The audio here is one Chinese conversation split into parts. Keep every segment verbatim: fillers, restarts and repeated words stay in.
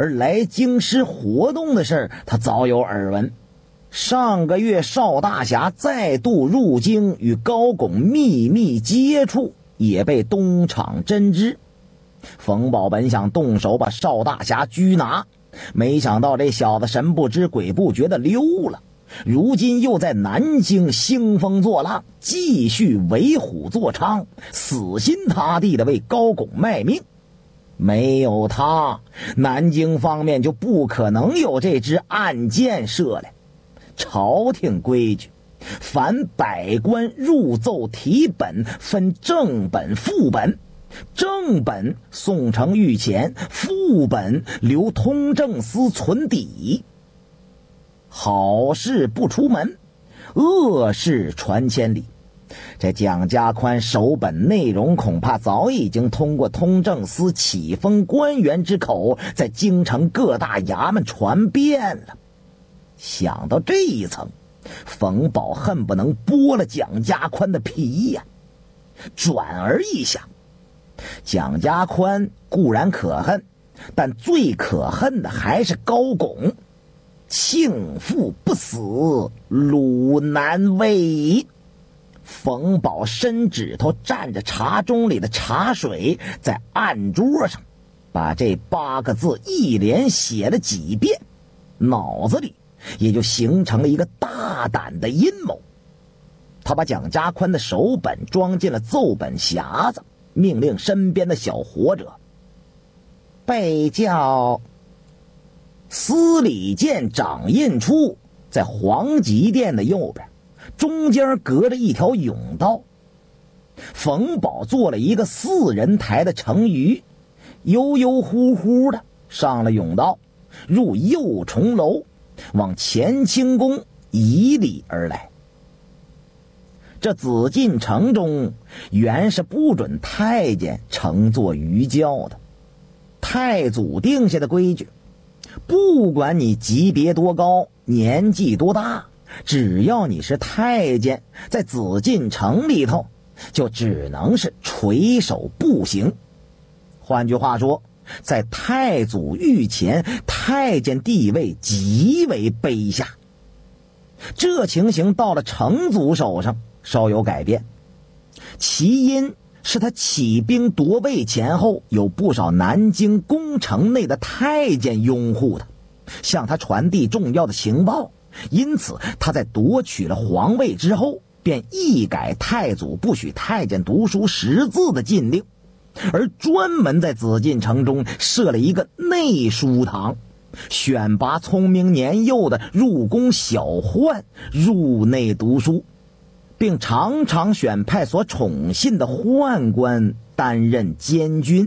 而来京师活动的事儿，他早有耳闻。上个月邵大侠再度入京与高拱秘密接触，也被东厂侦知。冯宝本想动手把邵大侠拘拿，没想到这小子神不知鬼不觉的溜了，如今又在南京兴风作浪，继续为虎作伥，死心塌地的为高拱卖命。没有他，南京方面就不可能有这支暗箭射来。朝廷规矩，凡百官入奏题本分正本副本，正本送呈御前，副本留通政司存底。好事不出门，恶事传千里。这蒋家宽手本内容恐怕早已经通过通政司启封官员之口，在京城各大衙门传遍了。想到这一层，冯宝恨不能剥了蒋家宽的皮呀。转而一想，蒋家宽固然可恨，但最可恨的还是高拱。庆父不死，鲁难寐。冯宝伸指头蘸着茶盅里的茶水，在案桌上把这八个字一连写了几遍，脑子里也就形成了一个大胆的阴谋。他把蒋家宽的手本装进了奏本匣子，命令身边的小活者被叫司礼监掌印处，在皇极殿的右边，中间隔着一条甬道。冯宝做了一个四人抬的成鱼，悠悠忽忽的上了甬道，入右重楼，往乾清宫迤逦而来。这紫禁城中原是不准太监乘坐鱼轿的，太祖定下的规矩，不管你级别多高，年纪多大，只要你是太监，在紫禁城里头就只能是垂手步行。换句话说，在太祖御前，太监地位极为卑下。这情形到了成祖手上稍有改变，其因是他起兵夺位前后，有不少南京宫城内的太监拥护他，向他传递重要的情报。因此他在夺取了皇位之后，便一改太祖不许太监读书识字的禁令，而专门在紫禁城中设了一个内书堂，选拔聪明年幼的入宫小宦入内读书，并常常选派所宠信的宦官担任监军。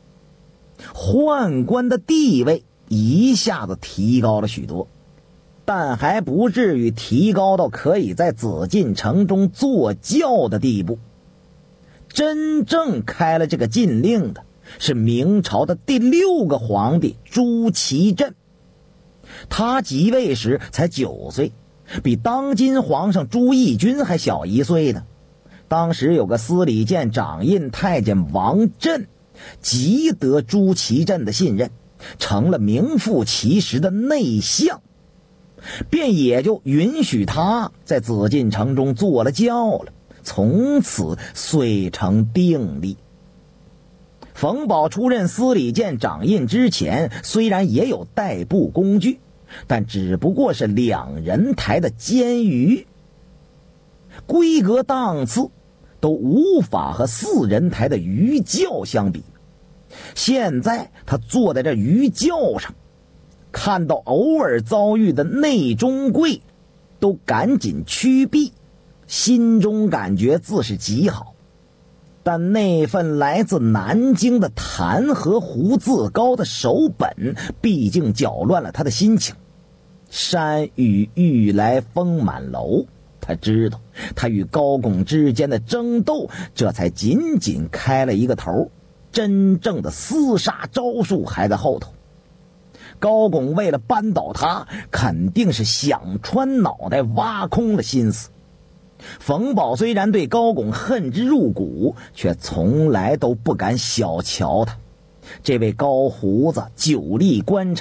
宦官的地位一下子提高了许多，但还不至于提高到可以在紫禁城中坐轿的地步。真正开了这个禁令的是明朝的第六个皇帝朱祁镇，他即位时才九岁，比当今皇上朱翊钧还小一岁呢。当时有个司礼监掌印太监王振，极得朱祁镇的信任，成了名副其实的内相，便也就允许他在紫禁城中坐了轿了，从此遂成定例。冯宝出任司礼监掌印之前，虽然也有代步工具，但只不过是两人抬的监鱼，规格档次都无法和四人抬的鱼轿相比。现在他坐在这鱼轿上，看到偶尔遭遇的内中贵，都赶紧趋避，心中感觉自是极好。但那份来自南京的弹劾胡字高的手本，毕竟搅乱了他的心情。山雨欲来风满楼，他知道他与高拱之间的争斗这才仅仅开了一个头，真正的厮杀招数还在后头。高拱为了扳倒他，肯定是想穿脑袋挖空了心思。冯宝虽然对高拱恨之入骨，却从来都不敢小瞧他。这位高胡子久历官场，